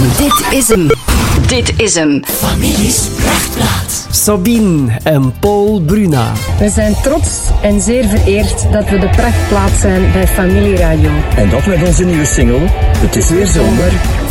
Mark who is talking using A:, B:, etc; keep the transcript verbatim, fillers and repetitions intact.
A: Dit is hem. Dit is hem.
B: Families Prachtplaat.
C: Sabine en Paul Bruna.
D: We zijn trots en zeer vereerd dat we de prachtplaat zijn bij Familieradio.
E: En dat met onze nieuwe single, Het is weer zomer.